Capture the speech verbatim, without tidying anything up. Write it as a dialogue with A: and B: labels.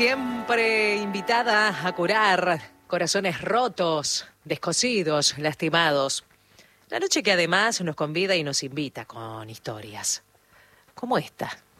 A: Siempre invitada a curar corazones rotos, descosidos, lastimados. La noche que además nos convida y nos invita con historias como esta.